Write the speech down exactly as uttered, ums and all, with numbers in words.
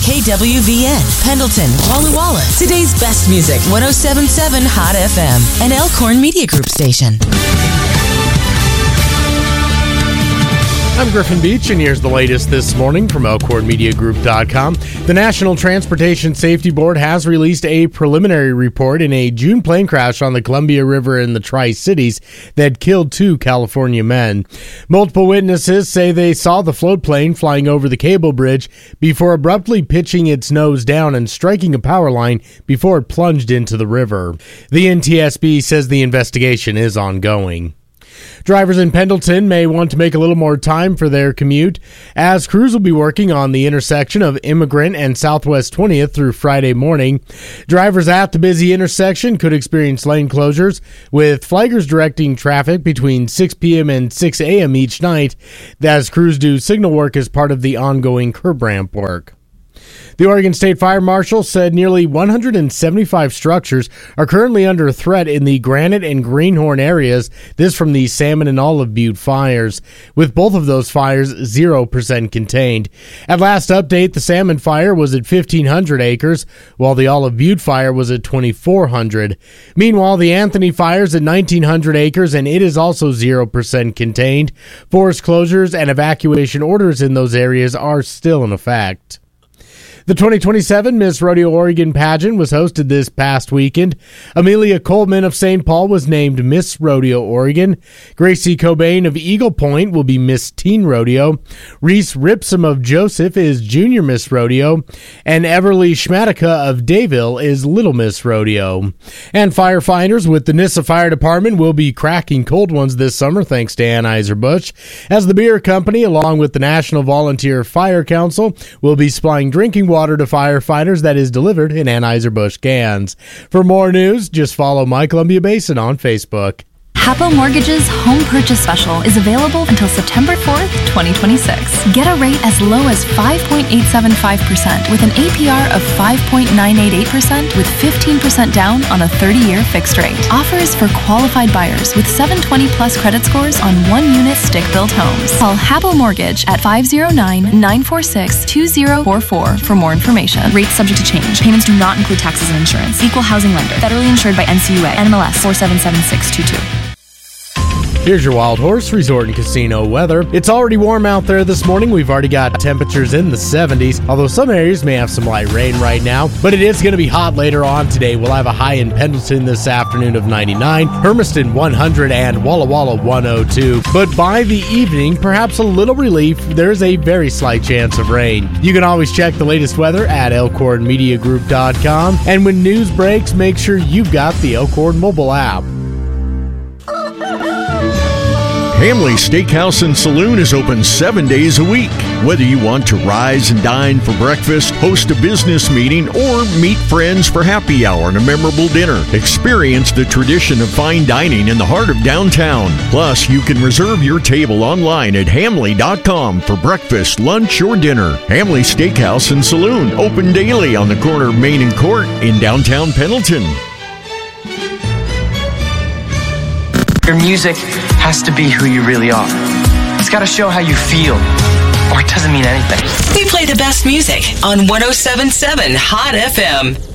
K W V N, Pendleton, Walla Walla. Today's best music, one oh seven point seven Hot F M, an Elkhorn Media Group station. I'm Griffin Beach, and here's the latest this morning from Elkhorn Media Group dot com. The National Transportation Safety Board has released a preliminary report in a June plane crash on the Columbia River in the Tri-Cities that killed two California men. Multiple witnesses say they saw the float plane flying over the cable bridge before abruptly pitching its nose down and striking a power line before it plunged into the river. The N T S B says the investigation is ongoing. Drivers in Pendleton may want to make a little more time for their commute, as crews will be working on the intersection of Immigrant and Southwest twentieth through Friday morning. Drivers at the busy intersection could experience lane closures, with flaggers directing traffic between six p.m. and six a.m. each night, as crews do signal work as part of the ongoing curb ramp work. The Oregon State Fire Marshal said nearly one hundred seventy-five structures are currently under threat in the Granite and Greenhorn areas, this from the Salmon and Olive Butte fires, with both of those fires zero percent contained. At last update, the Salmon fire was at fifteen hundred acres, while the Olive Butte fire was at twenty-four hundred. Meanwhile, the Anthony fire is at nineteen hundred acres, and it is also zero percent contained. Forest closures and evacuation orders in those areas are still in effect. The twenty twenty-seven Miss Rodeo Oregon pageant was hosted this past weekend. Amelia Coleman of Saint Paul was named Miss Rodeo Oregon. Gracie Cobain of Eagle Point will be Miss Teen Rodeo. Reese Ripsum of Joseph is Junior Miss Rodeo. And Everly Schmatica of Dayville is Little Miss Rodeo. And firefighters with the Nissa Fire Department will be cracking cold ones this summer, thanks to Anheuser-Busch, as the beer company, along with the National Volunteer Fire Council, will be supplying drinking water Water to firefighters that is delivered in Anheuser-Busch cans. For more news, just follow My Columbia Basin on Facebook. Hapo Mortgage's Home Purchase Special is available until September fourth, twenty twenty-six. Get a rate as low as five point eight seven five percent with an A P R of five point nine eight eight percent with fifteen percent down on a thirty-year fixed rate. Offers for qualified buyers with seven twenty plus credit scores on one-unit stick-built homes. Call Hapo Mortgage at five oh nine, nine four six, two oh four four for more information. Rates subject to change. Payments do not include taxes and insurance. Equal housing lender. Federally insured by N C U A. N M L S four seven seven six two two. Here's your Wild Horse Resort and Casino weather. It's already warm out there this morning. We've already got temperatures in the seventies, although some areas may have some light rain right now. But it is going to be hot later on today. We'll have a high in Pendleton this afternoon of ninety-nine, Hermiston one hundred, and Walla Walla one oh two. But by the evening, perhaps a little relief. There's a very slight chance of rain. You can always check the latest weather at Elkhorn Media Group dot com. And when news breaks, make sure you've got the Elkhorn mobile app. Hamley Steakhouse and Saloon is open seven days a week. Whether you want to rise and dine for breakfast, host a business meeting, or meet friends for happy hour and a memorable dinner, experience the tradition of fine dining in the heart of downtown. Plus, you can reserve your table online at hamley dot com for breakfast, lunch, or dinner. Hamley Steakhouse and Saloon, open daily on the corner of Main and Court in downtown Pendleton. Your music has to be who you really are. It's got to show how you feel, or it doesn't mean anything. We play the best music on one oh seven point seven Hot F M.